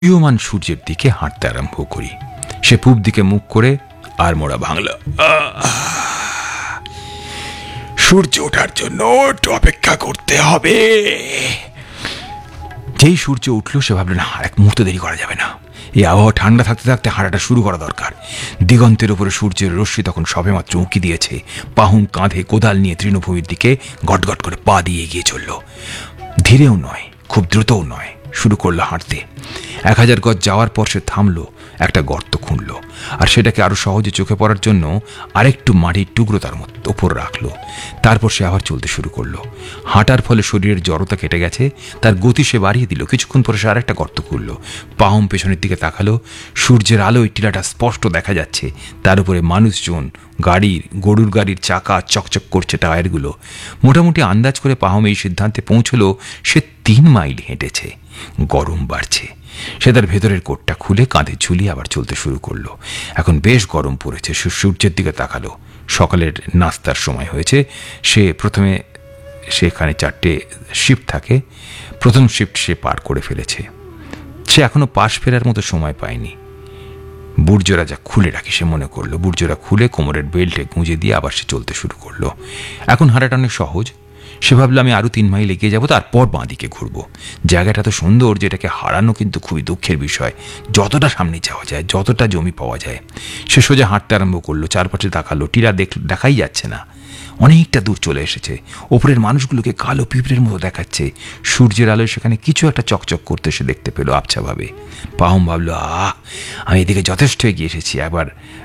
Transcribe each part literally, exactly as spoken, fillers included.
উদীয়মান সূর্যের দিকে হাঁটতে আরম্ভ করি। সে পূব দিকে মুখ করে আর মোড়া ভাঙল। সূর্য ওঠার জন্য একটু অপেক্ষা করতে হবে। যেই সূর্য উঠল সে ভাবল, না, এক মুহূর্ত দেরি করা যাবে না, এই আবহাওয়া ঠান্ডা থাকতে থাকতে হাঁটাটা শুরু করা দরকার। দিগন্তের উপরে সূর্যের রশ্মি তখন সবেমাত্র উঁকি দিয়েছে। পাহুম কাঁধে কোদাল নিয়ে তৃণভূমির দিকে গটগট করে পা দিয়ে এগিয়ে চলল। ধীরেও নয়, খুব দ্রুতও নয়, শুরু করলো হাঁটতে। এক হাজার গজ যাওয়ার পর সে থামলো, একটা গর্ত খুঁড়ল, আর সেটাকে আরো সহজে চোখে পড়ার জন্য আরেকটু মাটির টুকরো তার ওপর রাখলো। তারপর সে আবার চলতে শুরু করলো। হাঁটার ফলে শরীরের জড়তা কেটে গেছে, তার গতি সে বাড়িয়ে দিল। কিছুক্ষণ পরে সে আরেকটা গর্ত খুঁড়ল। পাহুম পেছনের দিকে তাকালো। সূর্যের আলোয় টিলাটা স্পষ্ট দেখা যাচ্ছে। তার উপরে মানুষজন, গাড়ির, গরুর গাড়ির চাকা চকচক করছে টায়ারগুলো। মোটামুটি আন্দাজ করে পাহুম এই সিদ্ধান্তে পৌঁছলো সে তিন মাইল হেঁটেছে। গরম বাড়ছে। সে তার ভেতরের কোটটা খুলে কাঁধে ঝুলিয়ে আবার চলতে শুরু করলো। এখন বেশ গরম পড়েছে। সে সূর্যের দিকে তাকালো। সকালের নাস্তার সময় হয়েছে। সে প্রথমে সেখানে চারটে শিফট থাকে। প্রথম শিফট সে পার করে ফেলেছে। সে এখনো পাশ ফেরার মতো সময় পায়নি। বুটজোড়া যা খুলে রাখি সে মনে করলো। বুটজোড়া খুলে কোমরের বেল্টে গুঁজে দিয়ে আবার সে চলতে শুরু করলো। এখন হাঁটাটা অনেক সহজ। সে ভাবলো, আমি আরো তিন মাইল এগিয়ে যাবো, তারপর বাঁ দিকে ঘুরবো। জায়গাটা তো সুন্দর, যেটাকে হারানো কিন্তু খুবই দুঃখের বিষয়। যতটা সামনে যাওয়া যায়, যতটা জমি পাওয়া যায়। সে সোজা হাঁটতে আরম্ভ করলো। চারপাশে তাকালো। টিলা দেখ দেখাই যাচ্ছে না। অনেকটা দূর চলে এসেছে। ওপরের মানুষগুলোকে কালো পিঁপড়ের মতো দেখাচ্ছে। সূর্যের আলোয় সেখানে কিছু একটা চকচক করতে সে দেখতে পেল আবছাভাবে। পাহুম ভাবলো, আহ আমি এদিকে যথেষ্ট এগিয়ে এসেছি, একবার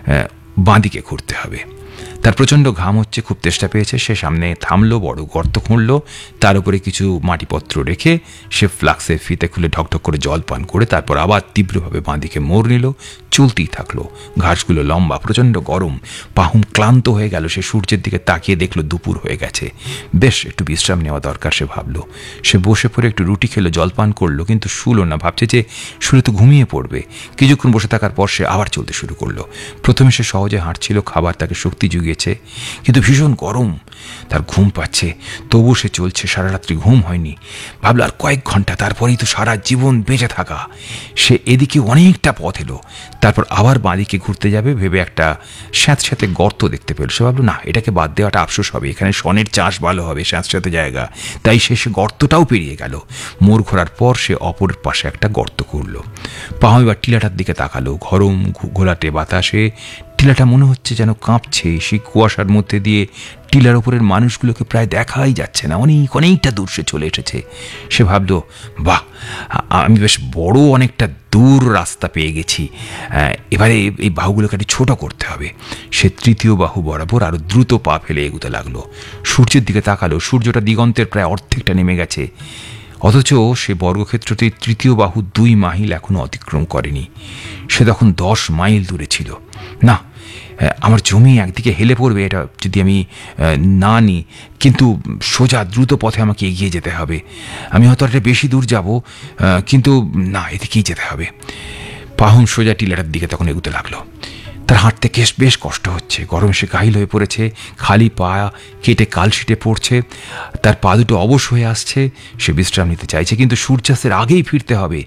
বাঁ দিকে ঘুরতে হবে। তার প্রচণ্ড ঘাম হচ্ছে, খুব তেষ্টা পেয়েছে। সে সামনে থামলো, বড় গর্ত খুঁড়ল। তার উপরে কিছু মাটিপত্র রেখে সে ফ্লাক্সের ফিতে খুলে ঢকঢক করে জল পান করে তারপর আবার তীব্রভাবে বাঁ দিকে মোড় নিল। চলতেই থাকলো। ঘাসগুলো লম্বা, প্রচণ্ড গরম। পাহুম ক্লান্ত হয়ে গেল। সে সূর্যের দিকে তাকিয়ে দেখলো দুপুর হয়ে গেছে। বেশ একটু বিশ্রাম নেওয়া দরকার সে ভাবলো। সে বসে পড়ে একটু রুটি খেলো, জলপান করলো, কিন্তু শুলো না। ভাবছে যে শুলে তো ঘুমিয়ে পড়বে। কিছুক্ষণ বসে থাকার পর সে আবার চলতে শুরু করলো। প্রথমে সে সহজে হাঁটছিল, খাবার তাকে শক্তি জুগিয়েছে, কিন্তু ভীষণ গরম। তার ঘুম পাচ্ছে, তবু সে চলছে। সারা রাত্রি ঘুম হয়নি। ভাবলো আর কয়েক ঘন্টা, তারপরেই তো সারা জীবন বেঁচে থাকা। সে এদিকে অনেকটা পথ এলো। তারপর আবার বাঁদিকে ঘুরতে যাবে ভেবে একটা স্যাঁতস্যাঁতে গর্ত দেখতে পেল। সে ভাবলো, না, এটাকে বাদ দেওয়াটা আফসোস হবে। এখানে শনের চাষ ভালো হবে, স্যাঁতস্যাঁতে জায়গা। তাই সে সে গর্তটাও পেরিয়ে গেল। মোড় ঘোরার পর সে অপর পাশে একটা গর্ত খুঁড়ল। পাহুম এবার টিলাটার দিকে তাকালো। গরম ঘোলাটে বাতাসে টিলাটা মনে হচ্ছে যেন কাঁপছে। সেই কুয়াশার মধ্যে দিয়ে টিলার ওপরের মানুষগুলোকে প্রায় দেখাই যাচ্ছে না। অনেক অনেকটা দূর সে চলে এসেছে। সে ভাবলো, বাহ, আমি বেশ বড় অনেকটা দূর রাস্তা পেয়ে গেছি। এবারে এই বাহুগুলোকে একটু ছোট করতে হবে। সে তৃতীয় বাহু বরাবর আরো দ্রুত পা ফেলে এগোতে লাগলো। সূর্যের দিকে তাকালো। সূর্যটা দিগন্তের প্রায় অর্ধেকটা নেমে গেছে। অথচ সে বর্গক্ষেত্রটির তৃতীয় বাহু দুই মাইল এখনো অতিক্রম করেনি। সে তখন দশ মাইল দূরে ছিল। না, আমার জমি একদিকে হেলে পড়বে এটা যদি আমি না নিই, কিন্তু সোজা দ্রুত পথে আমাকে এগিয়ে যেতে হবে। আমি হয়তো একটা বেশি দূর যাব, কিন্তু না, এদিকেই যেতে হবে। পাহুম সোজা টিলাটার দিকে তখন এগুতে লাগলো। তার হাঁটতে কেশ বেশ কষ্ট হচ্ছে। গরম সে কাহিল হয়ে পড়েছে। খালি পা কেটে কালশিটে পড়ছে। তার পা দুটো অবশ হয়ে আসছে। সে বিশ্রাম নিতে চাইছে, কিন্তু সূর্যাস্তের আগেই ফিরতে হবে,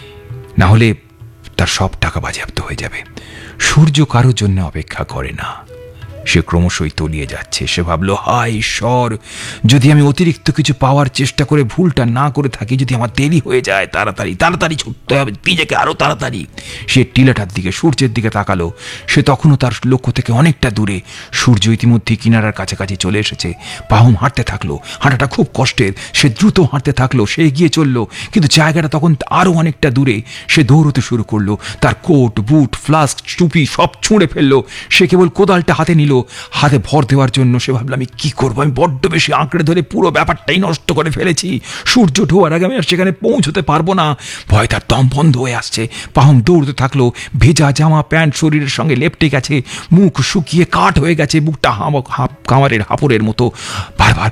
না হলে তার সব টাকা বাজেয়াপ্ত হয়ে যাবে। সূর্য কারোর জন্য অপেক্ষা করে না। সে ক্রমশই তলিয়ে যাচ্ছে। সে ভাবলো, হায় ঈশ্বর, যদি আমি অতিরিক্ত কিছু পাওয়ার চেষ্টা করে ভুলটা না করে থাকি, যদি আমার দেরি হয়ে যায়, তাড়াতাড়ি তাড়াতাড়ি ছুটতে হবে, নিজেকে আরো তাড়াতাড়ি। সে টিলাটার দিকে, সূর্যের দিকে তাকালো। সে তখনও তার লক্ষ্য থেকে অনেকটা দূরে। সূর্য ইতিমধ্যে কিনারার কাছাকাছি চলে এসেছে। পাহুম হাঁটতে থাকলো। হাঁটাটা খুব কষ্টের। সে দ্রুত হাঁটতে থাকলো। সে এগিয়ে চললো, কিন্তু জায়গাটা তখন আরো অনেকটা দূরে। সে দৌড়তে শুরু করলো। তার কোট, বুট, ফ্লাস্ক, টুপি সব ছুঁড়ে ফেললো। সে কেবল কোদালটা হাতে নিল, হাতে ভর দেওয়ার জন্য। সে ভাবলো, আমি কি করবো? আমি বড্ড বেশি আঁকড়ে ধরে পুরো ব্যাপারটাই নষ্ট করে ফেলেছি। সূর্য ঢোয়ার আগে আমি আর সেখানে পৌঁছতে পারবো না। ভয় তার দম বন্ধ হয়ে আসছে। পাহুম দৌড়তে থাকলো। ভেজা জামা প্যান্ট শরীরের সঙ্গে লেপটে গেছে। মুখ শুকিয়ে কাঠ হয়ে গেছে। বুকটা হাঁপ কামারের হাঁপড়ের মতো বারবার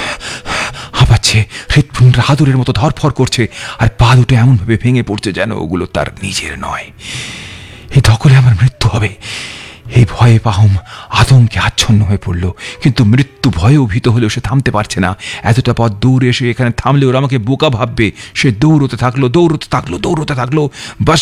হাঁপাচ্ছে। হৃৎপিণ্ড হাতুড়ের মতো ধরফর করছে। আর পা দুটো এমনভাবে ভেঙে পড়ছে যেন ওগুলো তার নিজের নয়। এই ধকলে আমার মৃত্যু হবে। এই ভয়ে পাহুম আতঙ্কে আচ্ছন্ন হয়ে পড়ল, কিন্তু মৃত্যু ভয়েও ভীত হলেও সে থামতে পারছে না। এতটা পথ দৌড়ে এসে এখানে থামলে ওরা আমাকে বোকা ভাববে। সে দৌড়তে থাকলো দৌড়তে থাকলো দৌড়তে থাকলো বাস